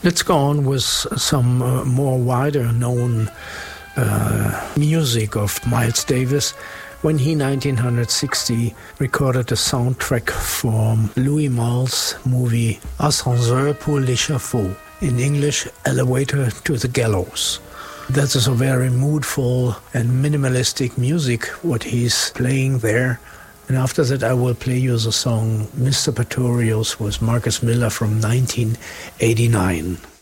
Let's go on with some more wider known music of Miles Davis, when he, 1960, recorded the soundtrack for Louis Malle's movie Ascenseur pour l'échafaud, in English, Elevator to the Gallows. That is a very moodful and minimalistic music, what he's playing there. And after that I will play you the song Mr. Pretorius with Marcus Miller from 1989.